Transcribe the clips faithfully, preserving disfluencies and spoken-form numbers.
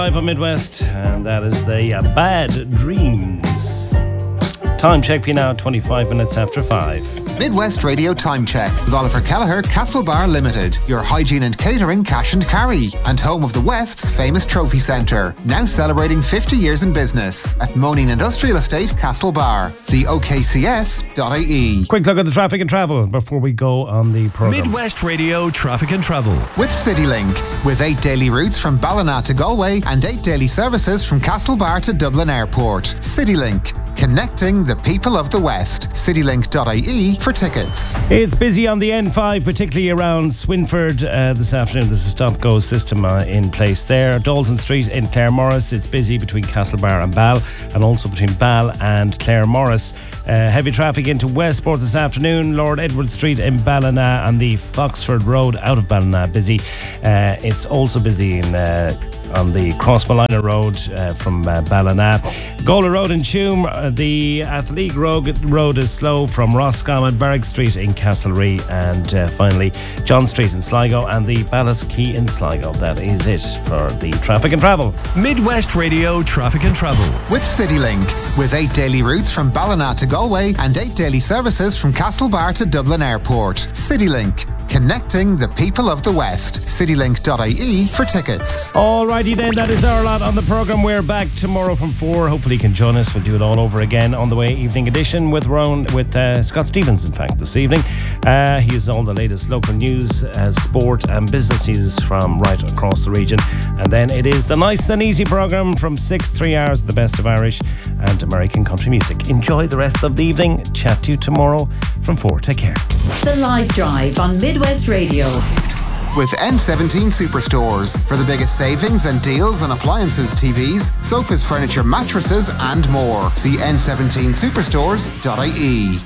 Live on Midwest, and that is the uh, Bad Dreams. Time check for you now, twenty-five minutes after five. Midwest Radio Time Check with Oliver Kelleher, Castlebar Limited, your hygiene and catering cash and carry, and home of the West's famous trophy centre. Now celebrating fifty years in business at Moaning Industrial Estate, Castlebar. See O K C S dot I E. Quick look at the traffic and travel before we go on the programme. Midwest Radio Traffic and Travel. With CityLink, with eight daily routes from Ballina to Galway and eight daily services from Castlebar to Dublin Airport. CityLink, connecting the people of the West. citylink dot I E for tickets. It's busy on the N five, particularly around Swinford uh, this afternoon. There's a stop-go system uh, in place there. Dalton Street in Claremorris, it's busy between Castlebar and Ball, and also between Ball and Claremorris. Uh, heavy traffic into Westport this afternoon. Lord Edward Street in Ballina and the Foxford Road out of Ballina busy. Uh, it's also busy in uh, on the Crossmolina Road uh, from uh, Ballina. Gola Road in Tuam. Uh, the Athleague Road, Road is slow from Roscommon, Barrack Street in Castlereagh, and uh, finally John Street in Sligo and the Ballas Quay in Sligo. That is it for the traffic and travel. Midwest Radio Traffic and Travel. With CityLink, with eight daily routes from Ballina to Galway and eight daily services from Castlebar to Dublin Airport. CityLink, connecting the people of the West. citylink dot I E for tickets. Alrighty then, that is our lot on the programme. We're back tomorrow from four. Hopefully you can join us. We'll do it all over again on the way evening edition with Ron, with uh, Scott Stevens, in fact, this evening. Uh, he has all the latest local news, uh, sport and business news from right across the region. And then it is the nice and easy programme from six, three hours, the best of Irish and American country music. Enjoy the rest of the evening. Chat to you tomorrow from four. Take care. The Live Drive on Midwest Radio. With N seventeen Superstores for the biggest savings and deals on appliances, T Vs, sofas, furniture, mattresses and more. See N seventeen superstores dot I E.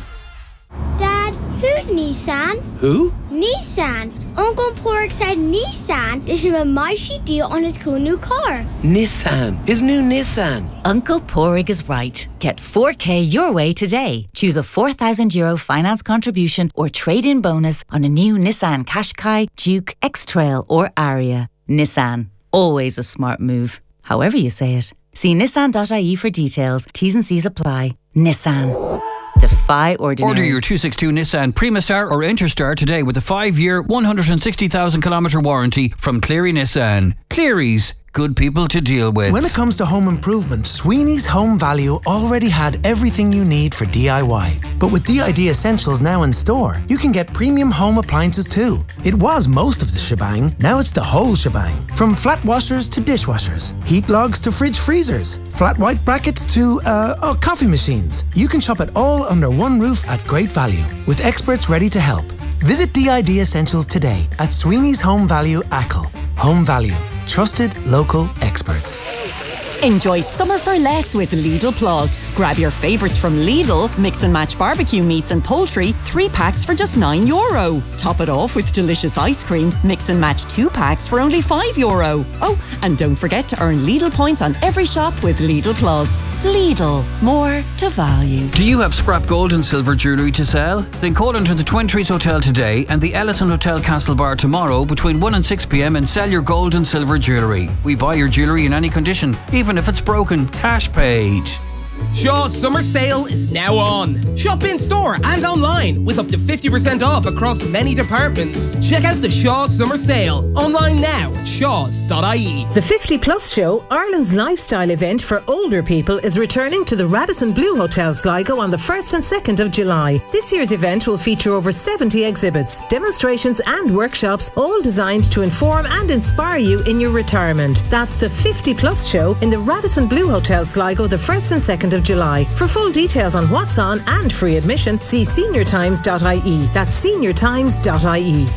Dad, who's Nissan? Who? Nissan. Uncle Pork said Nissan did him a mighty deal on his cool new car. Nissan. His new Nissan. Uncle Porrig is right. Get four K your way today. Choose a four thousand euro finance contribution or trade-in bonus on a new Nissan Qashqai, Duke, X-Trail or Aria. Nissan. Always a smart move. However you say it. See nissan dot I E for details. T's and C's apply. Nissan. Defy ordinary. Order your two sixty-two Nissan Primastar or Interstar today with a five-year, one hundred sixty thousand kilometre warranty from Cleary Nissan. Cleary's, good people to deal with. When it comes to home improvement, Sweeney's Home Value already had everything you need for D I Y. But with D I D Essentials now in store, you can get premium home appliances too. It was most of the shebang, now it's the whole shebang. From flat washers to dishwashers, heat logs to fridge freezers, flat white brackets to, uh, oh, coffee machines. You can shop it all under one roof at great value, with experts ready to help. Visit D I D Essentials today at Sweeney's Home Value Ackle. Home Value. Trusted local experts. Enjoy summer for less with Lidl Plus. Grab your favourites from Lidl, mix and match barbecue meats and poultry, three packs for just nine euro. Top it off with delicious ice cream, mix and match two packs for only five euro. Oh, and don't forget to earn Lidl points on every shop with Lidl Plus. Lidl, more to value. Do you have scrap gold and silver jewellery to sell? Then call into the Twin Trees Hotel today and the Ellison Hotel Castlebar tomorrow between one and six p.m. and sell your gold and silver jewellery. We buy your jewellery in any condition, even if it's broken, cash paid. Shaw's summer sale is now on. Shop in store and online with up to fifty percent off across many departments. Check out the Shaw's summer sale online now at shaws dot I E. The fifty plus Show, Ireland's lifestyle event for older people, is returning to the Radisson Blu Hotel Sligo on the first and second of July. This year's event will feature over seventy exhibits, demonstrations and workshops, all designed to inform and inspire you in your retirement. That's the fifty plus Show in the Radisson Blu Hotel Sligo the first and second of July. For full details on what's on and free admission, see senior times dot I E. That's senior times dot I E.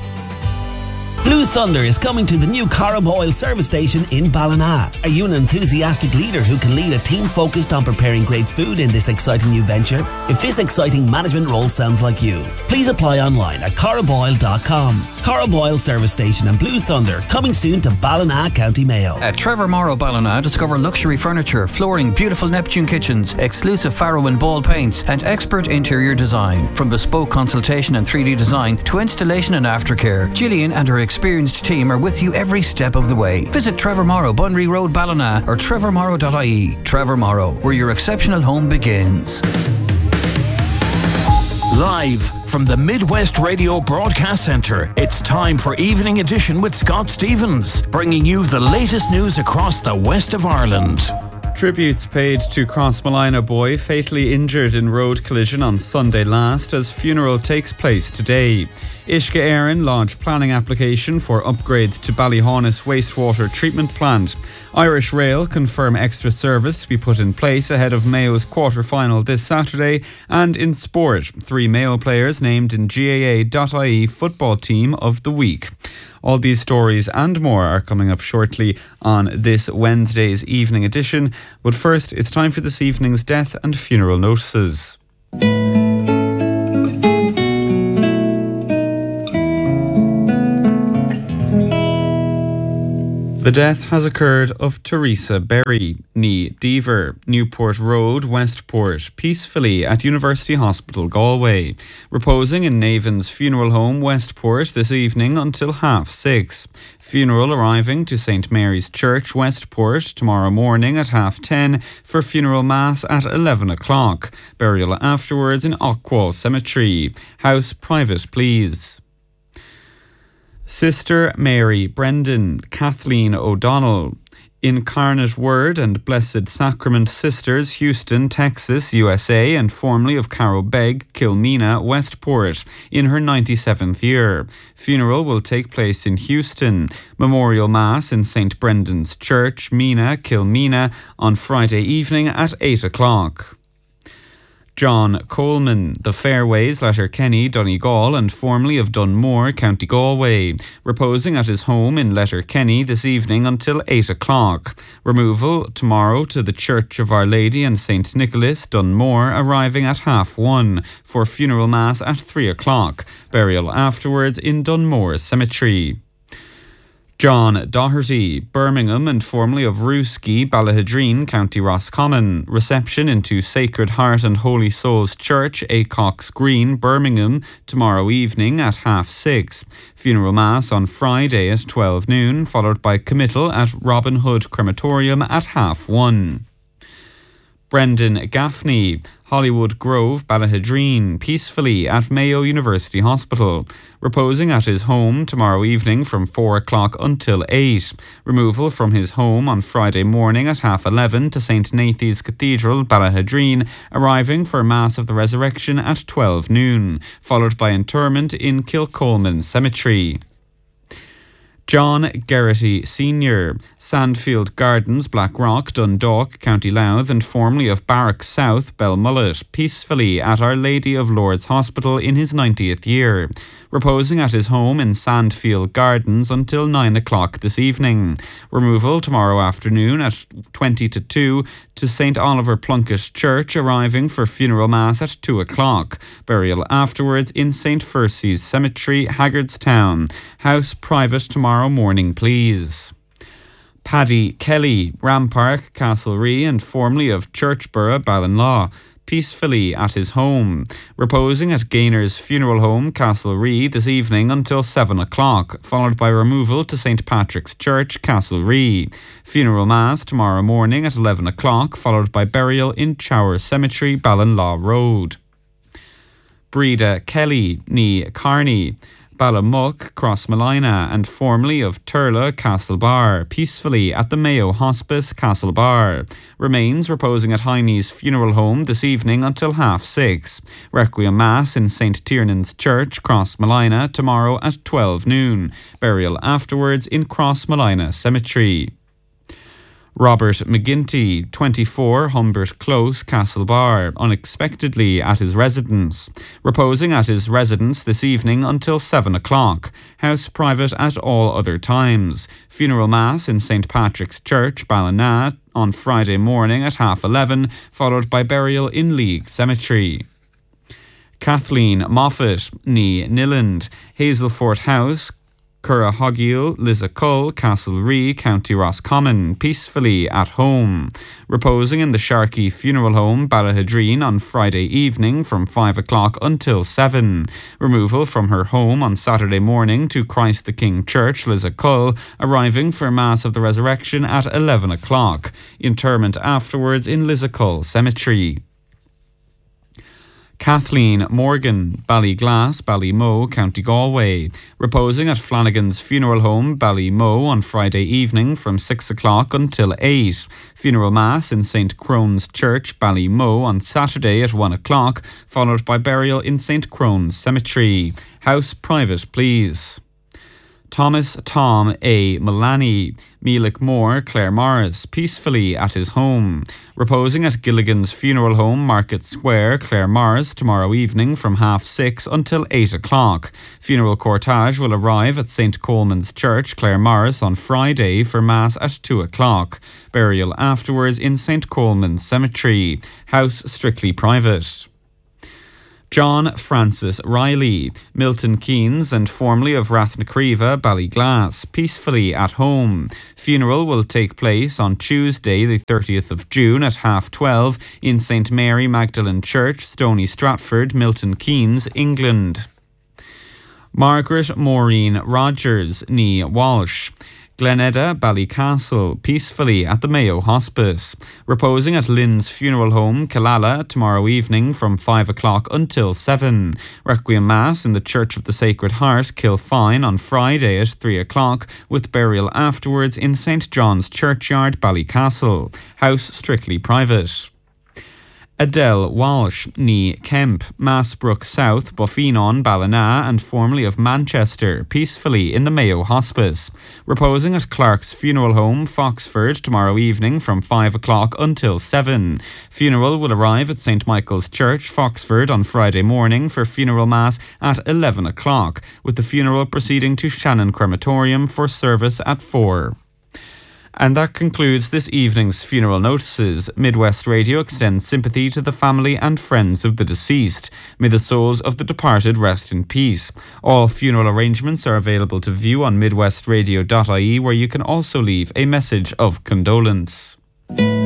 Blue Thunder is coming to the new Corrib Oil service station in Ballina. Are you an enthusiastic leader who can lead a team focused on preparing great food in this exciting new venture? If this exciting management role sounds like you, please apply online at corrib oil dot com. Corrib Oil service station and Blue Thunder coming soon to Ballina, County Mayo. At Trevor Morrow Ballina, discover luxury furniture, flooring, beautiful Neptune kitchens, exclusive Faro and Ball paints, and expert interior design. From bespoke consultation and three D design to installation and aftercare, Gillian and her experienced experienced team are with you every step of the way. Visit Trevor Morrow, Bunry Road, Ballina, or trevor morrow dot I E. Trevor Morrow, where your exceptional home begins. Live from the Midwest Radio Broadcast Centre, it's time for Evening Edition with Scott Stevens, bringing you the latest news across the west of Ireland. Tributes paid to Crossmolina boy fatally injured in road collision on Sunday last as funeral takes place today. Uisce Éireann lodged planning application for upgrades to Ballyhaunis wastewater treatment plant. Irish Rail confirm extra service to be put in place ahead of Mayo's quarter-final this Saturday. And in sport, three Mayo players named in G A A dot I E Football Team of the Week. All these stories and more are coming up shortly on this Wednesday's evening edition. But first, it's time for this evening's death and funeral notices. The death has occurred of Teresa Berry, ní Deaver, Newport Road, Westport, peacefully at University Hospital, Galway, reposing in Navan's funeral home, Westport, this evening until half six. Funeral arriving to Saint Mary's Church, Westport, tomorrow morning at half ten for funeral mass at eleven o'clock. Burial afterwards in Ockwall Cemetery. House private, please. Sister Mary Brendan, Kathleen O'Donnell, Incarnate Word and Blessed Sacrament Sisters, Houston, Texas, U S A, and formerly of Carrow Beg, Kilmena, Westport, in her ninety-seventh year. Funeral will take place in Houston. Memorial Mass in Saint Brendan's Church, Mena, Kilmena, on Friday evening at eight o'clock. John Coleman, The Fairways, Letterkenny, Donegal, and formerly of Dunmore, County Galway, reposing at his home in Letterkenny this evening until eight o'clock. Removal tomorrow to the Church of Our Lady and Saint Nicholas, Dunmore, arriving at half one for funeral mass at three o'clock. Burial afterwards in Dunmore Cemetery. John Doherty, Birmingham and formerly of Rooski, Ballahadreen, County Roscommon. Reception into Sacred Heart and Holy Souls Church, Acox Green, Birmingham, tomorrow evening at half six. Funeral Mass on Friday at twelve noon, followed by committal at Robin Hood Crematorium at half one. Brendan Gaffney, Hollywood Grove, Ballahadreen, peacefully at Mayo University Hospital. Reposing at his home tomorrow evening from four o'clock until eight. Removal from his home on Friday morning at half eleven to Saint Nathan's Cathedral, Ballahadreen, arriving for Mass of the Resurrection at twelve noon, followed by interment in Kilcolman Cemetery. John Geraghty Senior, Sandfield Gardens, Blackrock, Dundalk, County Louth, and formerly of Barracks South, Belmullet, peacefully at Our Lady of Lourdes Hospital in his ninetieth year. Reposing at his home in Sandfield Gardens until nine o'clock this evening. Removal tomorrow afternoon at twenty to two to Saint Oliver Plunkett Church, arriving for funeral mass at two o'clock. Burial afterwards in Saint Fursey's Cemetery, Haggardstown. House private tomorrow morning, please. Paddy Kelly, Rampark, Castlerea, and formerly of Churchborough, Ballinlaw, peacefully at his home. Reposing at Gainer's Funeral Home, Castlerea, this evening until seven o'clock, followed by removal to Saint Patrick's Church, Castlerea. Funeral Mass tomorrow morning at eleven o'clock, followed by burial in Chower Cemetery, Ballinlaw Road. Breda Kelly, ní Carney, Ballamuck, Crossmolina, and formerly of Turla, Castlebar, peacefully at the Mayo Hospice, Castlebar. Remains reposing at Heine's Funeral Home this evening until half six. Requiem Mass in Saint Tiernan's Church, Crossmolina, tomorrow at twelve noon. Burial afterwards in Crossmolina Cemetery. Robert McGinty, twenty-four, Humbert Close, Castlebar, unexpectedly at his residence. Reposing at his residence this evening until seven o'clock. House private at all other times. Funeral Mass in Saint Patrick's Church, Ballina, on Friday morning at half eleven, followed by burial in League Cemetery. Kathleen Moffat, ní Nilland, Hazelfort House, Currahoggill, Lissacull, Castlerea, County Roscommon, peacefully at home. Reposing in the Sharkey Funeral Home, Ballahadreen, on Friday evening from five o'clock until seven. Removal from her home on Saturday morning to Christ the King Church, Lissacull, arriving for Mass of the Resurrection at eleven o'clock. Interment afterwards in Lissacull Cemetery. Kathleen Morgan, Ballyglass, Ballymoe, County Galway. Reposing at Flanagan's Funeral Home, Ballymoe, on Friday evening from six o'clock until eight. Funeral Mass in Saint Crone's Church, Ballymoe, on Saturday at one o'clock, followed by burial in Saint Crone's Cemetery. House private, please. Thomas Tom A. Mullaney, Mealick Moore, Claire Morris, peacefully at his home. Reposing at Gilligan's Funeral Home, Market Square, Claire Morris, tomorrow evening from half six until eight o'clock. Funeral cortege will arrive at Saint Coleman's Church, Claire Morris, on Friday for Mass at two o'clock. Burial afterwards in Saint Coleman's Cemetery. House strictly private. John Francis Riley, Milton Keynes and formerly of Rathnacreva, Ballyglass, peacefully at home. Funeral will take place on Tuesday the thirtieth of June at half twelve in Saint Mary Magdalene Church, Stony Stratford, Milton Keynes, England. Margaret Maureen Rogers, née Walsh. Glenedda, Ballycastle, peacefully at the Mayo Hospice. Reposing at Lynn's Funeral Home, Killala, tomorrow evening from five o'clock until seven. Requiem Mass in the Church of the Sacred Heart, Kilfine, on Friday at three o'clock, with burial afterwards in Saint John's Churchyard, Ballycastle. House strictly private. Adele Walsh, née Kemp, Massbrook South, Boffinon, Ballina, and formerly of Manchester, peacefully in the Mayo Hospice. Reposing at Clark's Funeral Home, Foxford, tomorrow evening from five o'clock until seven. Funeral will arrive at Saint Michael's Church, Foxford, on Friday morning for funeral mass at eleven o'clock, with the funeral proceeding to Shannon Crematorium for service at four. And that concludes this evening's funeral notices. Midwest Radio extends sympathy to the family and friends of the deceased. May the souls of the departed rest in peace. All funeral arrangements are available to view on midwest radio dot I E, where you can also leave a message of condolence.